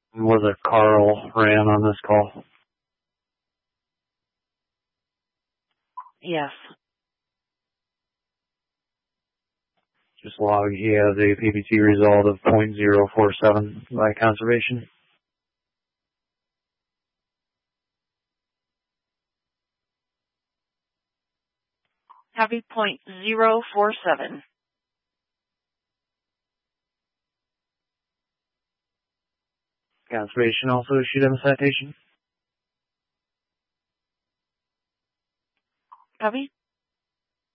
Was it Carl ran on this call? Yes. Just log, he has a PPT result of .047 by conservation. Copy .047. Conservation also issued him a citation.